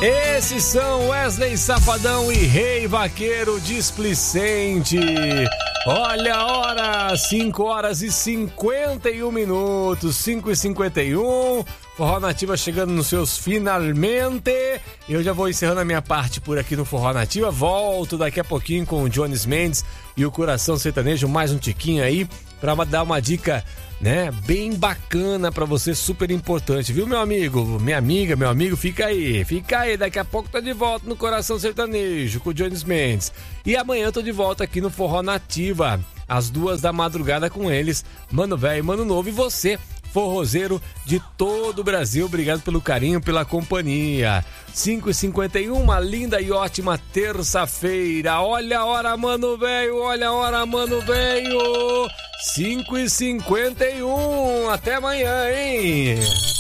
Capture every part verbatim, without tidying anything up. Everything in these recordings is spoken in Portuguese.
Esses são Wesley Safadão e Rei Vaqueiro Displicente. Olha a hora, cinco horas e cinquenta e um minutos, cinco e cinquenta e um. Forró Nativa chegando nos seus finalmente. Eu já vou encerrando a minha parte por aqui no Forró Nativa. Volto daqui a pouquinho com o Jones Mendes e o Coração Sertanejo, mais um tiquinho aí, pra dar uma dica, né, bem bacana pra você, super importante, viu, meu amigo? Minha amiga, meu amigo, fica aí, fica aí, daqui a pouco tô de volta no Coração Sertanejo com o Jones Mendes. E amanhã tô de volta aqui no Forró Nativa, às duas da madrugada com eles, Mano Velho e Mano Novo, e você, forrozeiro de todo o Brasil, obrigado pelo carinho, pela companhia. cinco e cinquenta e um, uma linda e ótima terça-feira. Olha a hora, Mano Velho, olha a hora, Mano Velho. cinco e cinquenta e um, até amanhã, hein?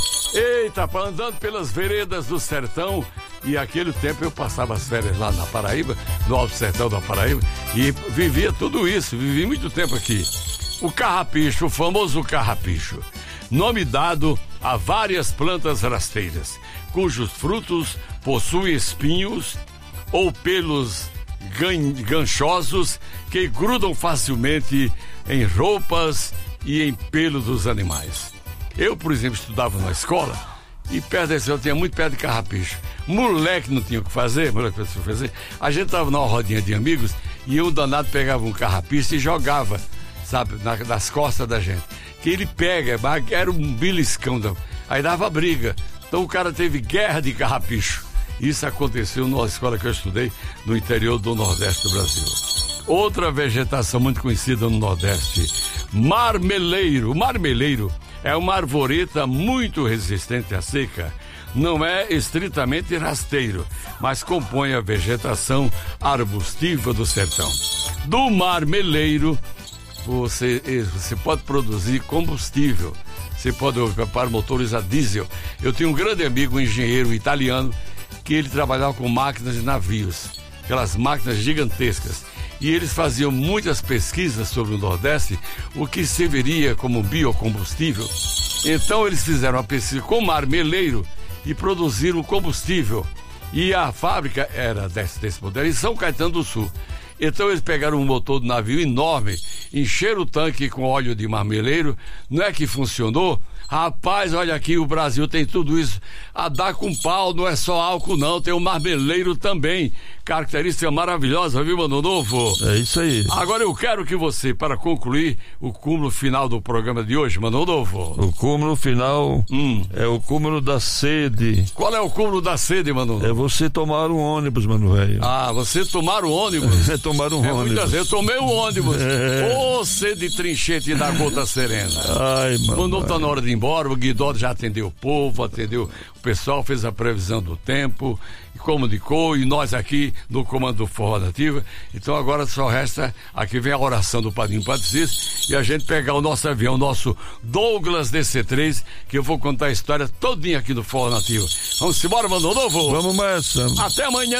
Eita, andando pelas veredas do sertão, e aquele tempo eu passava as férias lá na Paraíba, no Alto Sertão da Paraíba, e vivia tudo isso, vivi muito tempo aqui. O carrapicho, o famoso carrapicho, nome dado a várias plantas rasteiras, cujos frutos possuem espinhos ou pelos gan- ganchosos que grudam facilmente em roupas e em pelo dos animais. Eu, por exemplo, estudava na escola e perto desse eu tinha muito pé de carrapicho. Moleque não tinha o que fazer, moleque não tinha o que fazer. A gente tava numa rodinha de amigos e um danado pegava um carrapicho e jogava, sabe, na, nas costas da gente. Que ele pega, era um beliscão, aí dava briga. Então o cara teve guerra de carrapicho. Isso aconteceu numa escola que eu estudei no interior do Nordeste do Brasil. Outra vegetação muito conhecida no Nordeste, marmeleiro. O marmeleiro é uma arvoreta muito resistente à seca. Não é estritamente rasteiro, mas compõe a vegetação arbustiva do sertão. Do marmeleiro, Você, você pode produzir combustível, você pode para motores a diesel. Eu tinha um grande amigo, um engenheiro italiano, que ele trabalhava com máquinas de navios, aquelas máquinas gigantescas. E eles faziam muitas pesquisas sobre o Nordeste, o que serviria como biocombustível. Então eles fizeram uma pesquisa com marmeleiro e produziram combustível. E a fábrica era desse, desse modelo, em São Caetano do Sul. Então eles pegaram um motor de navio enorme, encheram o tanque com óleo de marmeleiro. Não é que funcionou? Rapaz, olha aqui, o Brasil tem tudo isso a dar com pau, não é só álcool não, tem o marmeleiro também. Característica maravilhosa, viu, Mano Novo? É isso aí. Agora eu quero que você, para concluir o cúmulo final do programa de hoje, Mano Novo. O cúmulo final hum. é o cúmulo da sede. Qual é o cúmulo da sede, Mano Novo? É você tomar um ônibus, mano velho. Ah, você tomar o ônibus? É tomar um é, ônibus. Muitas vezes eu tomei o ônibus. Ô, oh, sede trinchete da gota serena. Ai, mano. Quando não tá na hora de ir embora, o Guidó já atendeu o povo, atendeu o pessoal, fez a previsão do tempo, comunicou, e nós aqui no comando do Forró Nativa. Então agora só resta, aqui vem a oração do Padrinho Padre Cícero, e a gente pegar o nosso avião, o nosso Douglas D C três, que eu vou contar a história todinha aqui do Forró Nativa. Vamos embora, Mano Novo? Vamos nessa. Até amanhã,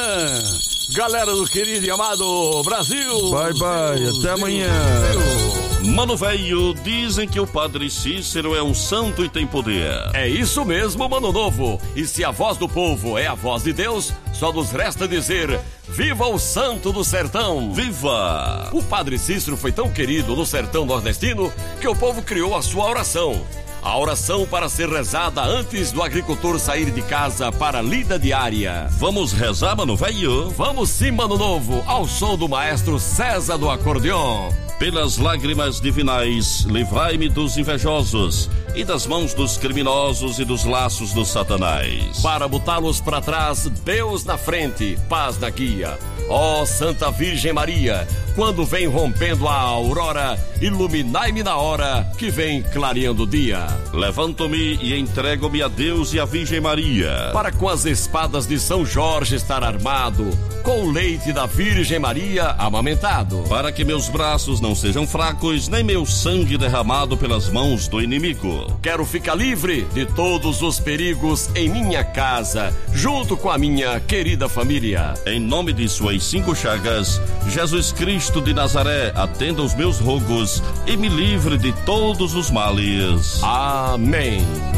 galera do querido e amado Brasil. Bye, bye, Deus, até amanhã. Deus. Mano velho, dizem que o Padre Cícero é um santo e tem poder. É isso mesmo, Mano Novo. E se a voz do povo é a voz de Deus, só nos resta dizer: viva o santo do sertão! Viva! O Padre Cícero foi tão querido no sertão nordestino que o povo criou a sua oração. A oração para ser rezada antes do agricultor sair de casa para a lida diária. Vamos rezar, Mano velho? Vamos sim, Mano Novo, ao som do maestro César do acordeon. Pelas lágrimas divinais, livrai-me dos invejosos e das mãos dos criminosos e dos laços do Satanás. Para botá-los para trás, Deus na frente, paz na guia. Ó Santa Virgem Maria, quando vem rompendo a aurora, iluminai-me na hora que vem clareando o dia. Levanto-me e entrego-me a Deus e a Virgem Maria, para com as espadas de São Jorge estar armado, com o leite da Virgem Maria amamentado, para que meus braços não sejam fracos, nem meu sangue derramado pelas mãos do inimigo. Quero ficar livre de todos os perigos em minha casa, junto com a minha querida família. Em nome de suas cinco chagas, Jesus Cristo de Nazaré, atenda os meus rogos e me livre de todos os males. Amém.